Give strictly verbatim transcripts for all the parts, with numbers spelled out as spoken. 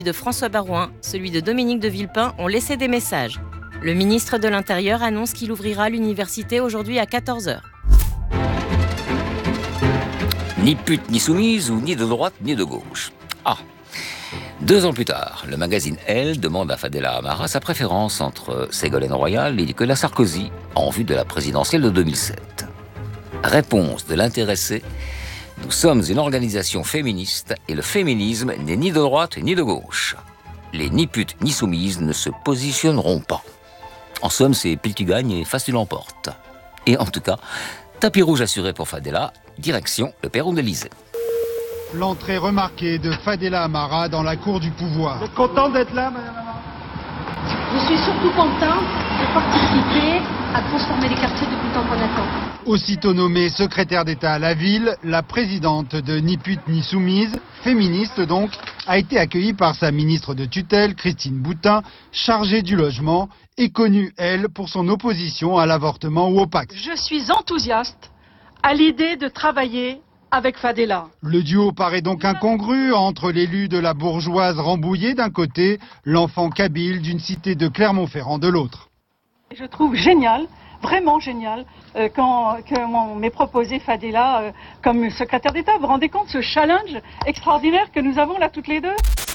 de François Baroin, celui de Dominique de Villepin ont laissé des messages. Le ministre de l'Intérieur annonce qu'il ouvrira l'université aujourd'hui à quatorze heures. Ni pute ni soumise, ou ni de droite ni de gauche. Ah, deux ans plus tard, le magazine Elle demande à Fadela Amara sa préférence entre Ségolène Royal et Nicolas Sarkozy en vue de la présidentielle de deux mille sept. Réponse de l'intéressé: nous sommes une organisation féministe et le féminisme n'est ni de droite ni de gauche. Les ni putes ni soumises ne se positionneront pas. En somme, c'est pile tu gagnes et face tu l'emportes. Et en tout cas, tapis rouge assuré pour Fadela, direction le perron d'Élysée. L'entrée remarquée de Fadela Amara dans la cour du pouvoir. Vous êtes content d'être là, madame Amara? Je suis surtout contente de participer à transformer les quartiers depuis le temps qu'on attend. Aussitôt nommée secrétaire d'État à la ville, la présidente de Ni pute ni soumise, féministe donc, a été accueillie par sa ministre de tutelle, Christine Boutin, chargée du logement, et connue, elle, pour son opposition à l'avortement ou au pacte. Je suis enthousiaste à l'idée de travailler avec Fadela. Le duo paraît donc incongru entre l'élu de la bourgeoise Rambouillet d'un côté, l'enfant kabyle d'une cité de Clermont-Ferrand de l'autre. Je trouve génial, vraiment génial, euh, quand, qu'on m'ait proposé Fadela euh, comme secrétaire d'État. Vous vous rendez compte ce challenge extraordinaire que nous avons là toutes les deux?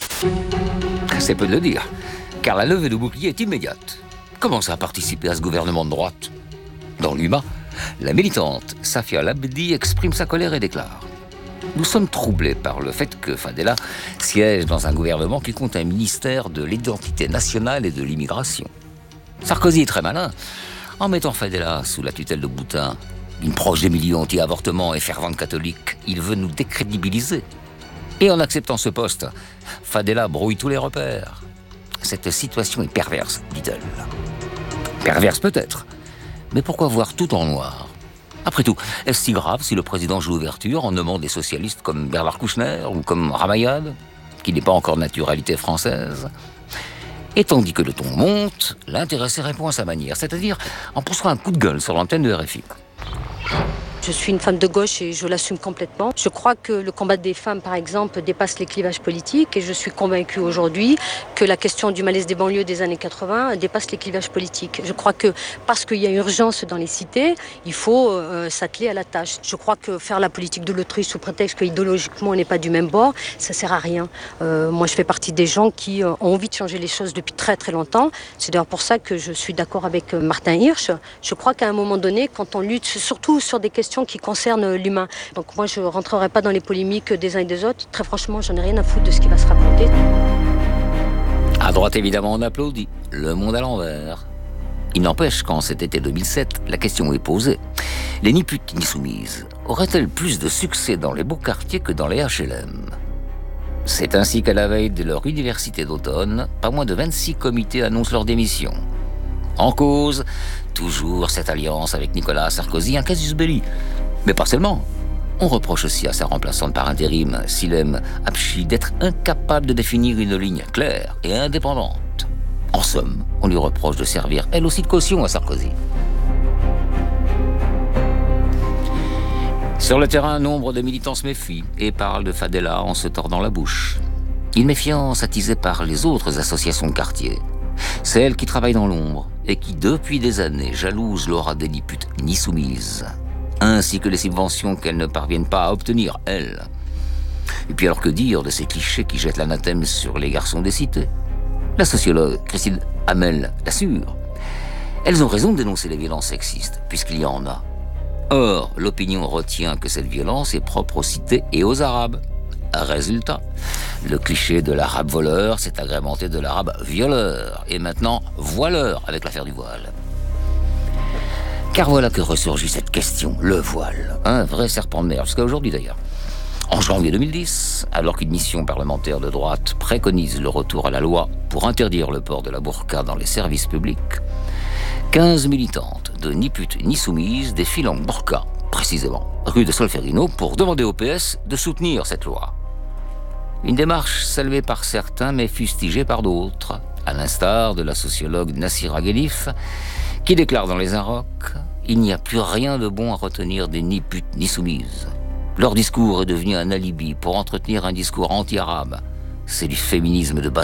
C'est peu de le dire, car la levée de bouclier est immédiate. Comment ça a participé à ce gouvernement de droite? Dans l'U M A, la militante Safia Labdi exprime sa colère et déclare: nous sommes troublés par le fait que Fadela siège dans un gouvernement qui compte un ministère de l'identité nationale et de l'immigration. Sarkozy est très malin. En mettant Fadela sous la tutelle de Boutin, une proche des milieux anti-avortement et fervente catholique, il veut nous décrédibiliser. Et en acceptant ce poste, Fadela brouille tous les repères. Cette situation est perverse, dit-elle. Perverse peut-être, mais pourquoi voir tout en noir? Après tout, est-ce si grave si le président joue l'ouverture en nommant des socialistes comme Bernard Kouchner ou comme Ramayad, qui n'est pas encore de naturalité française? Et tandis que le ton monte, l'intéressé répond à sa manière, c'est-à-dire en poussant un coup de gueule sur l'antenne de R F I. Je suis une femme de gauche et je l'assume complètement. Je crois que le combat des femmes, par exemple, dépasse les clivages politiques et je suis convaincue aujourd'hui que la question du malaise des banlieues des années quatre-vingts dépasse les clivages politiques. Je crois que parce qu'il y a urgence dans les cités, il faut euh, s'atteler à la tâche. Je crois que faire la politique de l'autruche sous prétexte qu'idéologiquement on n'est pas du même bord, ça sert à rien. Euh, moi, je fais partie des gens qui euh, ont envie de changer les choses depuis très très longtemps. C'est d'ailleurs pour ça que je suis d'accord avec euh, Martin Hirsch. Je crois qu'à un moment donné, quand on lutte surtout sur des questions qui concerne l'humain. Donc moi, je ne rentrerai pas dans les polémiques des uns et des autres. Très franchement, j'en ai rien à foutre de ce qui va se raconter. À droite, évidemment, on applaudit. Le monde à l'envers. Il n'empêche qu'en cet été deux mille sept, la question est posée. Les ni putes ni soumises auraient-elles plus de succès dans les beaux quartiers que dans les H L M? C'est ainsi qu'à la veille de leur université d'automne, pas moins de vingt-six comités annoncent leur démission. En cause, toujours cette alliance avec Nicolas Sarkozy, un casus belli. Mais pas seulement. On reproche aussi à sa remplaçante par intérim, Silem Abchi, d'être incapable de définir une ligne claire et indépendante. En somme, on lui reproche de servir elle aussi de caution à Sarkozy. Sur le terrain, nombre de militants se méfient et parlent de Fadela en se tordant la bouche. Une méfiance attisée par les autres associations de quartier. Celles qui travaillent dans l'ombre et qui, depuis des années, jalousent l'aura des ni putes ni soumises, ainsi que les subventions qu'elles ne parviennent pas à obtenir, elles. Et puis alors que dire de ces clichés qui jettent l'anathème sur les garçons des cités? La sociologue Christine Hamel l'assure. Elles ont raison de dénoncer les violences sexistes, puisqu'il y en a. Or, l'opinion retient que cette violence est propre aux cités et aux Arabes. Résultat, le cliché de l'arabe voleur s'est agrémenté de l'arabe violeur et maintenant voileur avec l'affaire du voile. Car voilà que ressurgit cette question, le voile, un vrai serpent de mer, jusqu'à aujourd'hui d'ailleurs. En janvier deux mille dix, alors qu'une mission parlementaire de droite préconise le retour à la loi pour interdire le port de la burqa dans les services publics, quinze militantes de ni putes ni soumises défilent en burqa, précisément rue de Solferino, pour demander au P S de soutenir cette loi. Une démarche saluée par certains mais fustigée par d'autres, à l'instar de la sociologue Nassira Ghelif, qui déclare dans Les Inrocks « Il n'y a plus rien de bon à retenir des ni putes ni soumises. Leur discours est devenu un alibi pour entretenir un discours anti-arabe. C'est du féminisme de bas